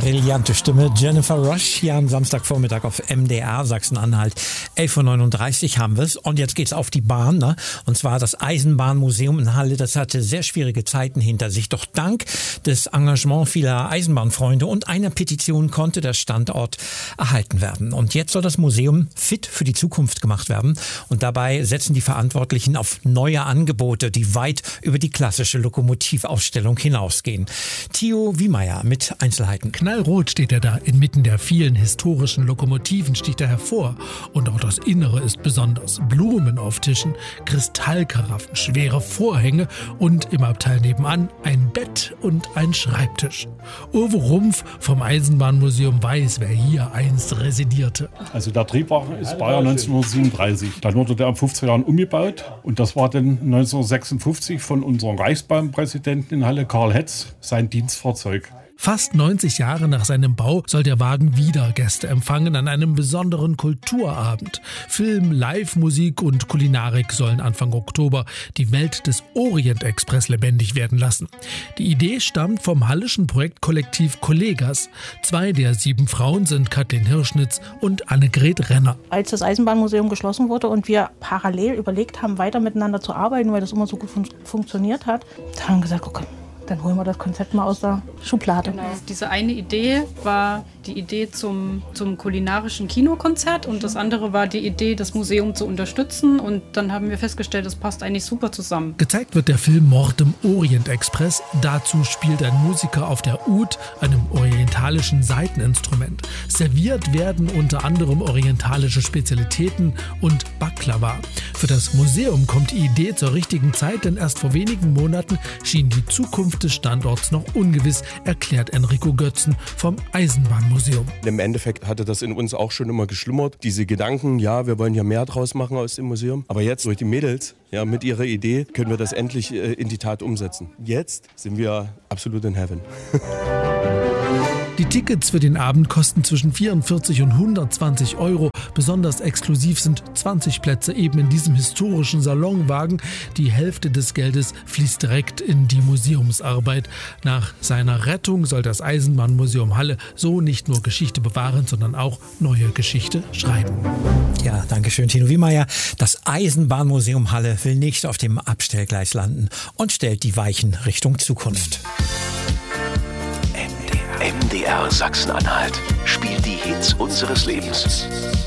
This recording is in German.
Brillante Stimme, Jennifer Rush, hier am Samstagvormittag auf MDR Sachsen-Anhalt. 11.39 Uhr haben wir es und jetzt geht's auf die Bahn, ne? Und zwar das Eisenbahnmuseum in Halle, das hatte sehr schwierige Zeiten hinter sich. Doch dank des Engagements vieler Eisenbahnfreunde und einer Petition konnte der Standort erhalten werden. Und jetzt soll das Museum fit für die Zukunft gemacht werden und dabei setzen die Verantwortlichen auf neue Angebote, die weit über die klassische Lokomotivausstellung hinausgehen. Theo Wiemeyer mit Einzelheiten. Knallrot steht er da, inmitten der vielen historischen Lokomotiven sticht er hervor. Und auch das Innere ist besonders. Blumen auf Tischen, Kristallkaraffen, schwere Vorhänge und im Abteil nebenan ein Bett und ein Schreibtisch. Uwe Rumpf vom Eisenbahnmuseum weiß, wer hier einst residierte. Also der Triebwagen ist Baujahr 1937. Dann wurde der in 50er Jahren umgebaut und das war dann 1956 von unserem Reichsbahnpräsidenten in Halle, Karl Hetz, sein Dienstfahrzeug. Fast 90 Jahre nach seinem Bau soll der Wagen wieder Gäste empfangen an einem besonderen Kulturabend. Film, Live-Musik und Kulinarik sollen Anfang Oktober die Welt des Orient-Express lebendig werden lassen. Die Idee stammt vom hallischen Projektkollektiv Kollegas. 2 der 7 Frauen sind Kathleen Hirschnitz und Annegret Renner. Als das Eisenbahnmuseum geschlossen wurde und wir parallel überlegt haben, weiter miteinander zu arbeiten, weil das immer so gut funktioniert hat, haben wir gesagt, okay, dann holen wir das Konzept mal aus der Schublade. Genau. Diese eine Idee war die Idee zum kulinarischen Kinokonzert und das andere war die Idee, das Museum zu unterstützen. Und dann haben wir festgestellt, das passt eigentlich super zusammen. Gezeigt wird der Film Mord im Orient Express. Dazu spielt ein Musiker auf der Oud, einem orientalischen Saiteninstrument. Serviert werden unter anderem orientalische Spezialitäten und Baklava. Für das Museum kommt die Idee zur richtigen Zeit, denn erst vor wenigen Monaten schien die Zukunft des Standorts noch ungewiss, erklärt Enrico Götzen vom Eisenbahnmuseum. Im Endeffekt hatte das in uns auch schon immer geschlummert. Diese Gedanken, ja, wir wollen ja mehr draus machen aus dem Museum. Aber jetzt durch die Mädels, ja, mit ihrer Idee können wir das endlich in die Tat umsetzen. Jetzt sind wir absolut in Heaven. Die Tickets für den Abend kosten zwischen 44 und 120 Euro. Besonders exklusiv sind 20 Plätze eben in diesem historischen Salonwagen. Die Hälfte des Geldes fließt direkt in die Museumsarbeit. Nach seiner Rettung soll das Eisenbahnmuseum Halle so nicht nur Geschichte bewahren, sondern auch neue Geschichte schreiben. Ja, danke schön, Tino Wiemeyer. Das Eisenbahnmuseum Halle will nicht auf dem Abstellgleis landen und stellt die Weichen Richtung Zukunft. MDR Sachsen-Anhalt spielt die Hits unseres Lebens.